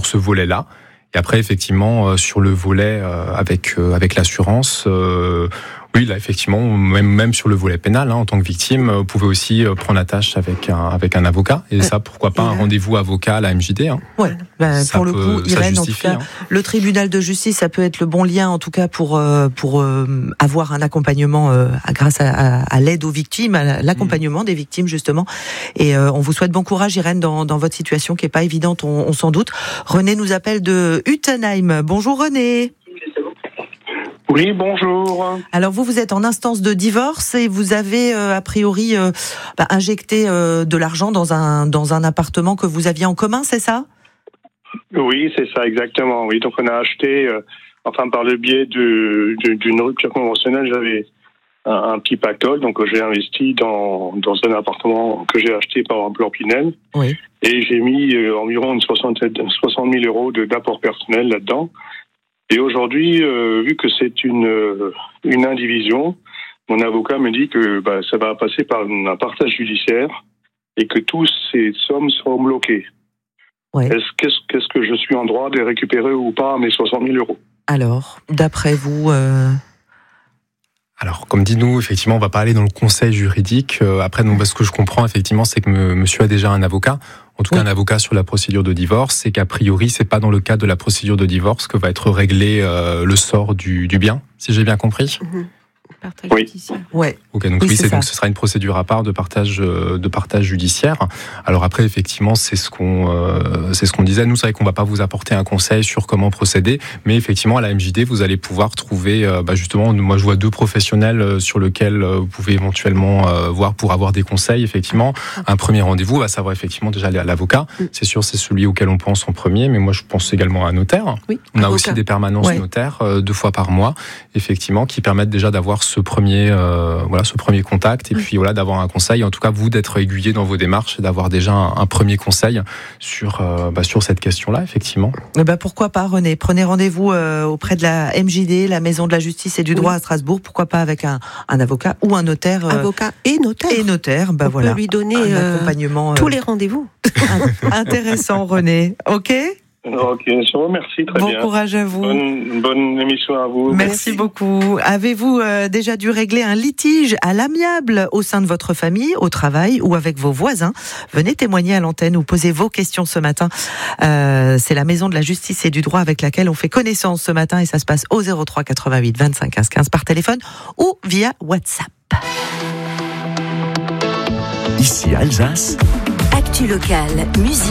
ce volet-là. Et après, effectivement, sur le volet avec l'assurance, oui, là, effectivement, même sur le volet pénal, en tant que victime, vous pouvez aussi prendre la tâche avec un avocat. Et ça, pourquoi pas un rendez-vous avocat à la MJD. Ouais. Pour le coup, Irène, en tout cas, le tribunal de justice, ça peut être le bon lien, en tout cas, pour avoir un accompagnement grâce à l'aide aux victimes, à l'accompagnement des victimes, justement. Et on vous souhaite bon courage, Irène, dans votre situation qui est pas évidente, on s'en doute. René nous appelle de Uttenheim. Bonjour, René. Oui, bonjour. Alors vous êtes en instance de divorce et vous avez a priori injecté de l'argent dans un appartement que vous aviez en commun, c'est ça ? Oui, c'est ça, exactement. Oui, donc on a acheté, par le biais d'une rupture conventionnelle, j'avais un petit pactole, donc j'ai investi dans un appartement que j'ai acheté par un plan Pinel. Oui. Et j'ai mis environ 60 000 euros d'apport personnel là-dedans. Et aujourd'hui, vu que c'est une indivision, mon avocat me dit que ça va passer par un partage judiciaire et que toutes ces sommes seront bloquées. Ouais. Qu'est-ce que je suis en droit de récupérer ou pas mes 60 000 euros ? Alors, d'après vous Alors, comme dit nous, effectivement, on va pas aller dans le conseil juridique. Après, donc, ce que je comprends, effectivement, c'est que monsieur a déjà un avocat. En tout cas, un avocat sur la procédure de divorce, et qu'a priori, c'est pas dans le cadre de la procédure de divorce que va être réglé le sort du bien, si j'ai bien compris. Partage oui. judiciaire. Ouais. Ok, donc donc ce sera une procédure à part de partage judiciaire. Alors après, effectivement, c'est ce qu'on disait. Nous, c'est vrai qu'on va pas vous apporter un conseil sur comment procéder, mais effectivement, à la MJD, vous allez pouvoir trouver, justement, moi, je vois 2 professionnels sur lesquels vous pouvez éventuellement voir pour avoir des conseils. Effectivement, un premier rendez-vous, à savoir effectivement déjà aller à l'avocat. C'est sûr, c'est celui auquel on pense en premier, mais moi, je pense également à un notaire. Oui, on a aussi des permanences notaires 2 fois par mois, effectivement, qui permettent déjà d'avoir ce premier contact et puis d'avoir un conseil, en tout cas vous d'être aiguillé dans vos démarches et d'avoir déjà un premier conseil sur cette question-là, effectivement. Pourquoi pas, René, prenez rendez-vous auprès de la MJD, la Maison de la Justice et du Droit à Strasbourg, pourquoi pas avec un avocat ou un notaire. Avocat et notaire. Et notaire, on peut lui donner un accompagnement tous les rendez-vous. Intéressant, René. Ok. Ok, je vous remercie, très bien. Bon courage à vous. Bonne émission à vous. Merci beaucoup. Avez-vous déjà dû régler un litige à l'amiable au sein de votre famille, au travail ou avec vos voisins ? Venez témoigner à l'antenne ou posez vos questions ce matin. C'est la Maison de la Justice et du Droit avec laquelle on fait connaissance ce matin et ça se passe au 03 88 25 15 15 par téléphone ou via WhatsApp. Ici Alsace. Actu locale, musique.